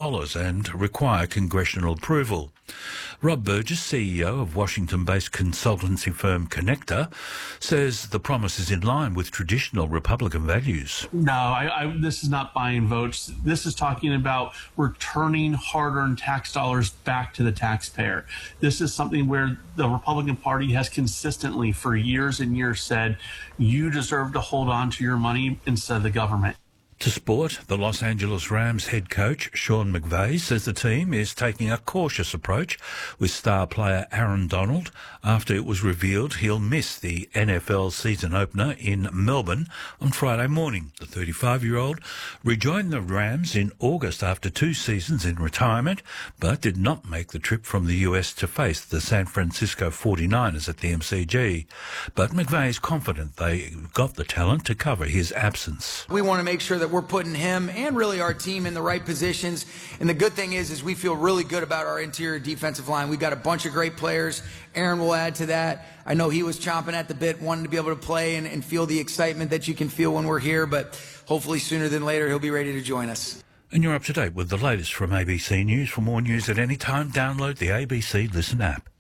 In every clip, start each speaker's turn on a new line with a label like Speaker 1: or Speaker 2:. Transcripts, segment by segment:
Speaker 1: and require congressional approval. Rob Burgess, CEO of Washington-based consultancy firm Connector, says the promise is in line with traditional Republican values.
Speaker 2: No, this is not buying votes. This is talking about returning hard-earned tax dollars back to the taxpayer. This is something where the Republican Party has consistently for years and years said, you deserve to hold on to your money instead of the government.
Speaker 1: To sport, the Los Angeles Rams head coach Sean McVay says the team is taking a cautious approach with star player Aaron Donald after it was revealed he'll miss the NFL season opener in Melbourne on Friday morning. The 35-year-old rejoined the Rams in August after 2 seasons in retirement, but did not make the trip from the US to face the San Francisco 49ers at the MCG. But McVay is confident they got the talent to cover his absence.
Speaker 3: We want to make sure that we're putting him and really our team in the right positions. And the good thing is we feel really good about our interior defensive line. We've got a bunch of great players. Aaron will add to that. I know he was chomping at the bit, wanting to be able to play and feel the excitement that you can feel when we're here, but hopefully sooner than later he'll be ready to join us.
Speaker 1: And you're up to date with the latest from ABC News. For more news at any time, download the ABC Listen app.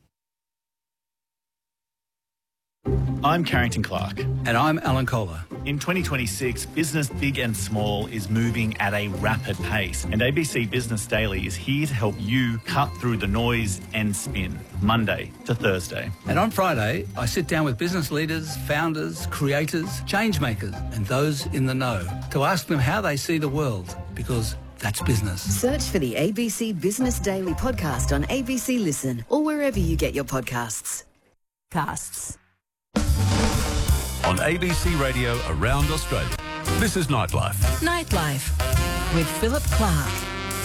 Speaker 4: I'm Carrington Clark.
Speaker 5: And I'm Alan Kohler.
Speaker 4: In 2026, business big and small is moving at a rapid pace, and ABC Business Daily is here to help you cut through the noise and spin, Monday to Thursday.
Speaker 5: And on Friday, I sit down with business leaders, founders, creators, change makers, and those in the know to ask them how they see the world, because that's business.
Speaker 6: Search for the ABC Business Daily podcast on ABC Listen or wherever you get your podcasts.
Speaker 7: On ABC Radio around Australia, this is Nightlife.
Speaker 8: Nightlife with Philip Clark.